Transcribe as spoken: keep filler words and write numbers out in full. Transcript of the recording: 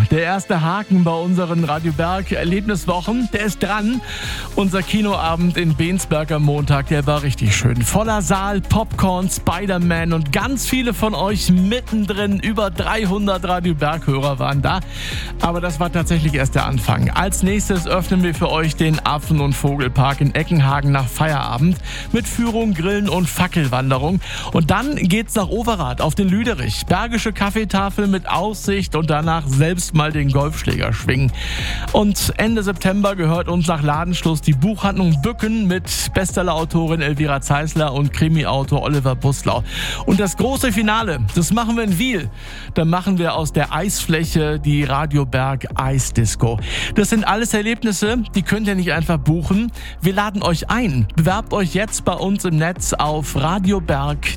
Der erste Haken bei unseren Radio Berg Erlebniswochen, der ist dran. Unser Kinoabend in Bensberg am Montag, der war richtig schön. Voller Saal, Popcorn, Spider-Man und ganz viele von euch mittendrin. Über dreihundert Radio Berg-Hörer waren da. Aber das war tatsächlich erst der Anfang. Als nächstes öffnen wir für euch den Affen- und Vogelpark in Eckenhagen nach Feierabend mit Führung, Grillen und Fackelwanderung. Und dann geht's nach Overath auf den Lüderich. Bergische Kaffeetafel mit Aussicht und danach selbst mal den Golfschläger schwingen. Und Ende September gehört uns nach Ladenschluss die Buchhandlung Bücken mit Bestsellerautorin Elvira Zeisler und Krimi-Autor Oliver Buslau. Und das große Finale, das machen wir in Wiel. Da machen wir aus der Eisfläche die Radio Berg Eisdisco. Das sind alles Erlebnisse, die könnt ihr nicht einfach buchen. Wir laden euch ein. Bewerbt euch jetzt bei uns im Netz auf radioberg